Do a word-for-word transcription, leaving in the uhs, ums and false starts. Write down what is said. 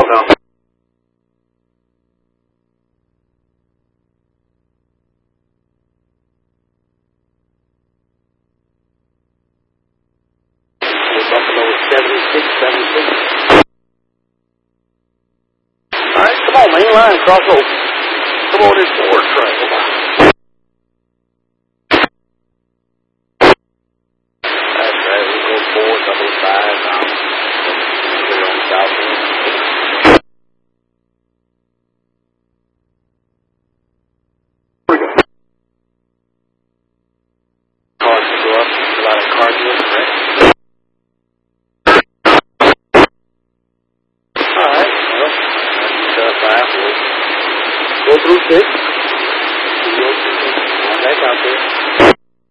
now. Buffalo seventy-six, seventy-six. All right, come on, main line, cross over. Come on, this forward train. Come on. That's right, we'll go four, double five now. We're on south end. Here we go. Cars will go up. There's a lot of cars here, right? All right, well, That's uh, five. We'll go through six.